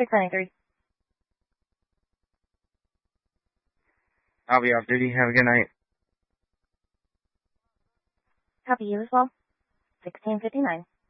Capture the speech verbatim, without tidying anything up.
six ninety-three. I'll be off duty. Have a good night. Copy you as well. sixteen fifty-nine.